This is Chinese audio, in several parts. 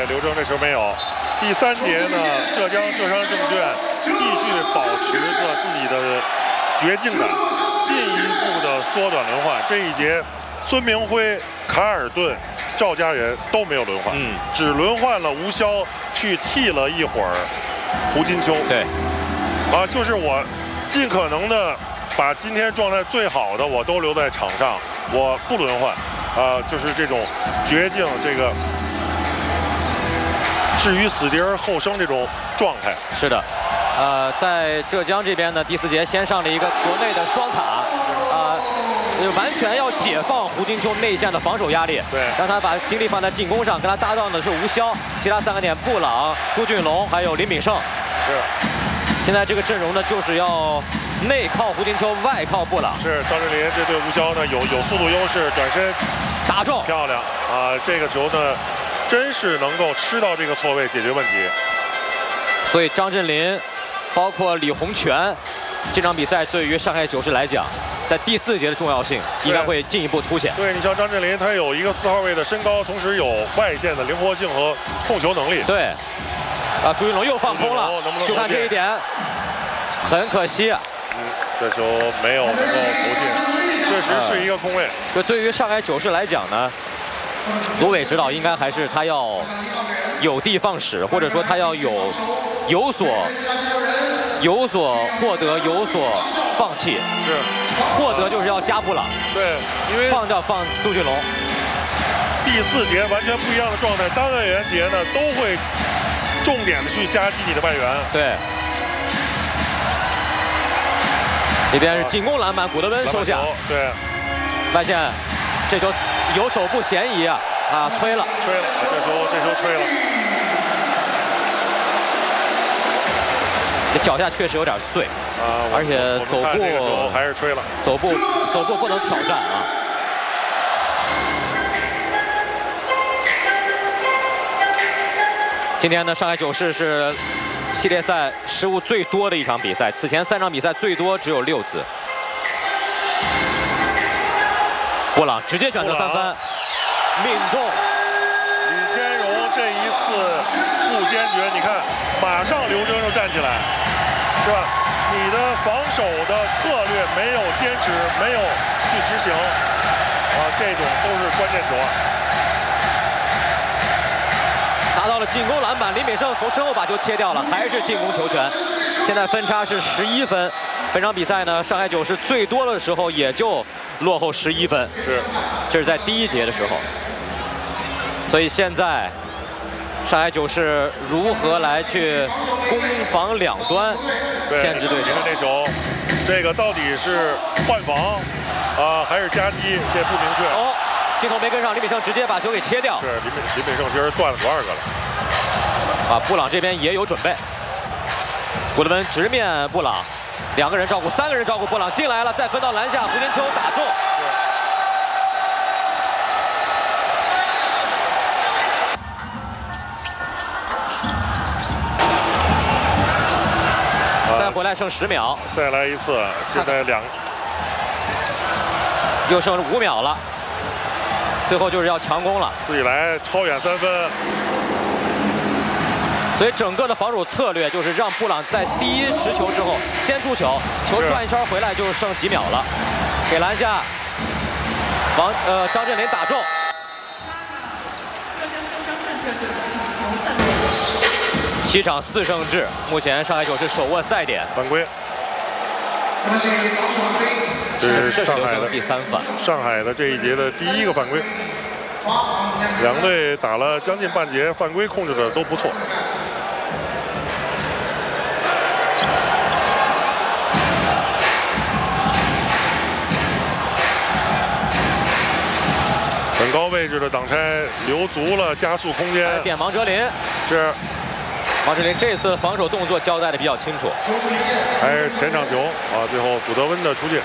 刘铮这球没有。第3节呢，浙商证券继续保持着自己的绝境感，进一步的缩短轮换。这一节，孙明辉、卡尔顿、赵家人都没有轮换，只轮换了吴骁去替了一会儿胡金秋。 对， 就是我尽可能的把今天状态最好的我都留在场上，我不轮换，就是这种绝境，这个置于死地而后生这种状态。 是的，在浙江这边呢，第4节先上了一个国内的双塔，完全要解放胡金秋内线的防守压力， 对， 让他把精力放在进攻上，跟他搭档的是吴骁，其他3个点布朗、朱俊龙还有林炳胜。 是， 现在这个阵容呢，就是要内靠胡金秋，外靠布朗。 是张镇麟这对吴骁呢有速度优势，转身打中， 漂亮啊！这个球呢，真是能够吃到这个错位解决问题。 所以张镇麟，包括李洪权，这场比赛对于上海九世来讲，在第4节的重要性应该会进一步凸显。 对，你像张镇麟，他有一个4号位的身高，同时有外线的灵活性和控球能力。 对，朱云龙又放空了，就看这一点，很可惜。 这球没有能够投进，确实是一个空位。 就对于上海九世来讲呢，卢伟指导应该还是他要有的放矢，或者说他要有所获得，有所放弃。 是， 获得就是要加布朗。 对，因为放朱俊龙。 第4节完全不一样的状态，单外援节呢都会重点的去夹击你的外援。 对。这边是进攻篮板，古德温收下。 对， 外线，这球有走步嫌疑啊！吹了， 这球吹了。 这脚下确实有点碎而且走步还是吹了， 走步不能挑战啊。今天呢，上海九世是系列赛失误最多的一场比赛，此前3场比赛最多只有6次。布朗直接选择3分，命中。 吕天荣这一次不坚决，你看，马上刘铮就站起来，是吧？你的防守的策略没有坚持，没有去执行，这种都是关键球啊。 拿到了进攻篮板，林炳胜从身后把球切掉了，还是进攻球权。现在分差是11分。本场比赛呢，上海九世最多的时候也就落后11分。 是， 这是在第1节的时候。所以现在上海九世如何来去攻防两端限制对手？ 这球，这个到底是换防还是夹击？这不明确。 镜头没跟上，林炳胜直接把球给切掉。 是林炳胜今儿断了多少个了？ 布朗这边也有准备。古德温直面布朗，2个人照顾，3个人照顾布朗进来了，再分到篮下，胡金秋打中。再回来剩10秒， 再来一次，现在又剩5秒了。最后就是要强攻了， 自己来超远3分。 所以整个的防守策略就是让布朗在第1持球之后先出球，球转一圈回来就剩几秒了，给篮下，张镇麟打中。7场4胜制，目前上海九世手握赛点。 犯规。这是上海的第3犯， 上海的这一节的第1个犯规。2队打了将近半节，犯规控制的都不错。很高位置的挡拆留足了加速空间。 点王哲林是。 王哲林这次防守动作交代的比较清楚， 还是前场球最后古德温的出界。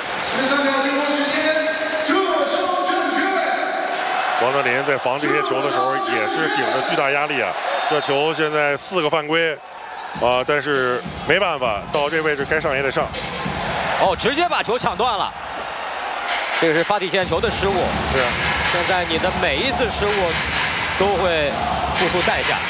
王哲林在防这些球的时候也是顶着巨大压力啊。这球现在4个犯规但是没办法，到这位置该上也得上。 直接把球抢断了，这个是发底线球的失误。 是， 现在你的每一次失误都会付出代价。